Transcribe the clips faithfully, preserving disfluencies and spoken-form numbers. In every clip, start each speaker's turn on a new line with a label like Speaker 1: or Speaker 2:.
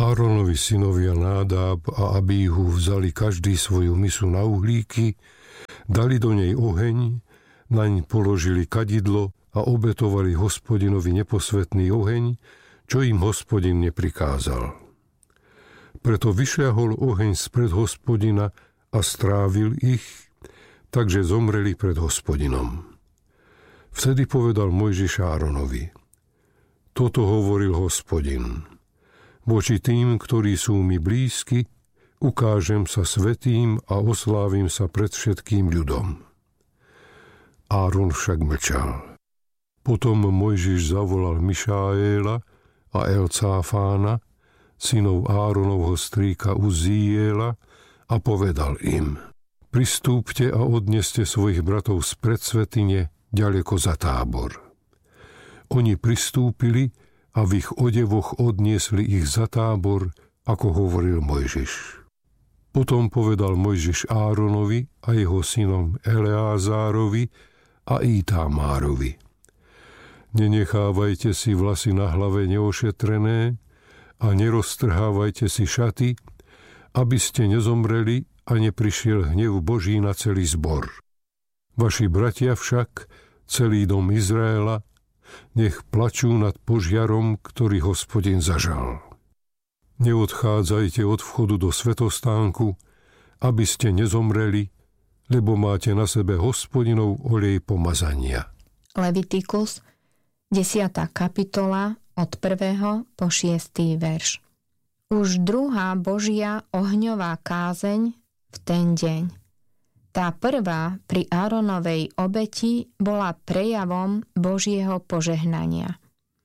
Speaker 1: Áronovi synovia Nádáb a Abíhu vzali každý svoju misu na uhlíky, dali do nej oheň, naň položili kadidlo a obetovali Hospodinovi neposvätný oheň, čo im Hospodin neprikázal. Preto vyšľahol oheň spred Hospodina a strávil ich, takže zomreli pred Hospodinom. Vtedy povedal Mojžiš Áronovi: Toto hovoril Hospodin: Voči tým, ktorí sú mi blízky, ukážem sa svätým a oslávim sa pred všetkým ľudom. Áron však mlčal. Potom Mojžiš zavolal Mišaéla a Elcáfána, synov Áronovho strýka Uzziela, a povedal im: Pristúpte a odneste svojich bratov z predsvätyne ďaleko za tábor. Oni pristúpili a v ich odevoch odniesli ich za tábor, ako hovoril Mojžiš. Potom povedal Mojžiš Áronovi a jeho synom Eleázárovi a Ítámárovi: Nenechávajte si vlasy na hlave neošetrené a neroztrhávajte si šaty, aby ste nezomreli a neprišiel hnev Boží na celý zbor. Vaši bratia však, celý dom Izraela, nech plačú nad požiarom, ktorý Hospodin zažal. Neodchádzajte od vchodu do svätostánku, aby ste nezomreli, lebo máte na sebe Hospodinov olej pomazania.
Speaker 2: Levitikus, desiata kapitola, od prvého po šiestý verš. Už druhá Božia ohňová kázeň v ten deň. Tá prvá pri Áronovej obeti bola prejavom Božieho požehnania.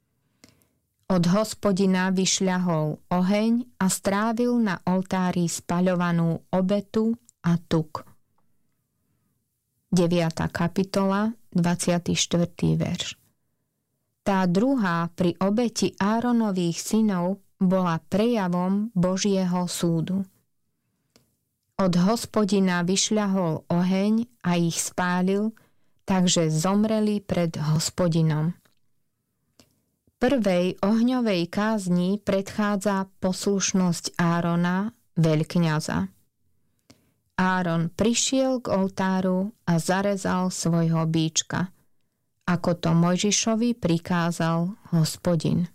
Speaker 2: Od Hospodina vyšľahol oheň a strávil na oltári spaľovanú obetu a tuk. deviata kapitola, dvadsiaty štvrtý verš. Tá druhá pri obeti Áronových synov bola prejavom Božieho súdu. Od Hospodina vyšľahol oheň a ich spálil, takže zomreli pred Hospodinom. Prvej ohňovej kázni predchádza poslušnosť Árona, veľkňaza. Áron prišiel k oltáru a zarezal svojho bíčka, ako to Mojžišovi prikázal Hospodin.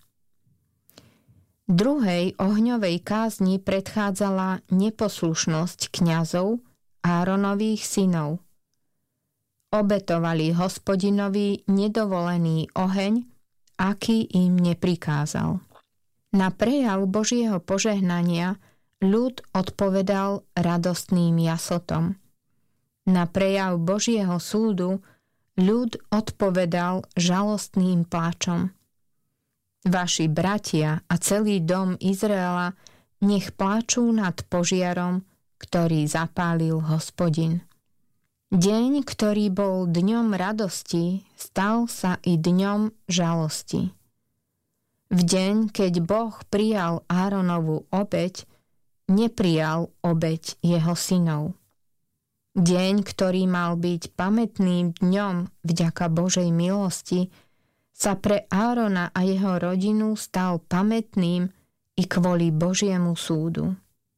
Speaker 2: Druhej ohňovej kázni predchádzala neposlušnosť kňazov Áronových synov. Obetovali Hospodinovi nedovolený oheň, aký im neprikázal. Na prejav Božieho požehnania ľud odpovedal radostným jasotom. Na prejav Božieho súdu ľud odpovedal žalostným pláčom. Vaši bratia a celý dom Izraela nech pláčú nad požiarom, ktorý zapálil Hospodin. Deň, ktorý bol dňom radosti, stal sa i dňom žalosti. V deň, keď Boh prijal Áronovu obeť, neprijal obeť jeho synov. Deň, ktorý mal byť pamätným dňom vďaka Božej milosti, sa pre Árona a jeho rodinu stal pamätným i kvôli Božiemu súdu.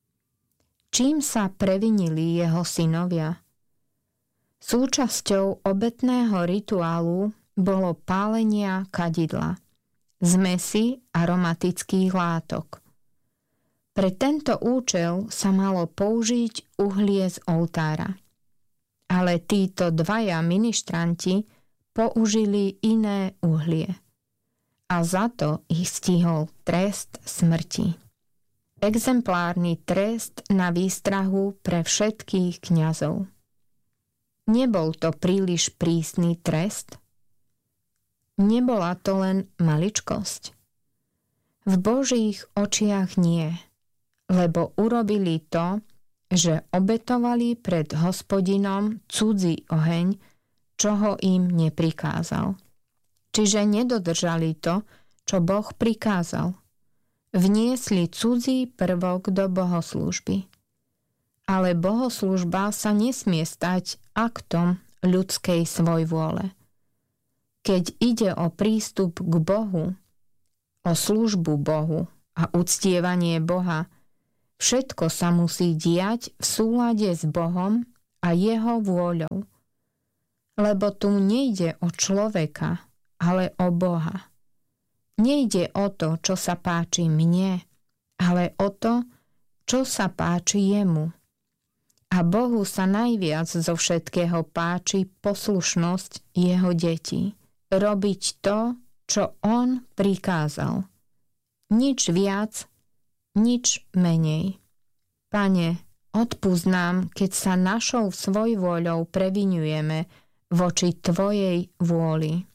Speaker 2: Čím sa previnili jeho synovia? Súčasťou obetného rituálu bolo pálenia kadidla, zmesi aromatických látok. Pre tento účel sa malo použiť uhlie z oltára. Ale títo dvaja ministranti použili iné uhlie. A za to ich stihol trest smrti. Exemplárny trest na výstrahu pre všetkých kňazov. Nebol to príliš prísny trest? Nebola to len maličkosť? V Božích očiach nie, lebo urobili to, že obetovali pred Hospodinom cudzí oheň, čo ho im neprikázal. Čiže nedodržali to, čo Boh prikázal. Vniesli cudzí prvok do bohoslúžby. Ale bohoslúžba sa nesmie stať aktom ľudskej svojvôle. Keď ide o prístup k Bohu, o službu Bohu a uctievanie Boha, všetko sa musí diať v súlade s Bohom a jeho vôľou. Lebo tu nejde o človeka, ale o Boha. Nejde o to, čo sa páči mne, ale o to, čo sa páči jemu. A Bohu sa najviac zo všetkého páči poslušnosť jeho detí. Robiť to, čo on prikázal. Nič viac, nič menej. Pane, odpusť nám, keď sa našou svojvôľou previňujeme voči Tvojej vôli.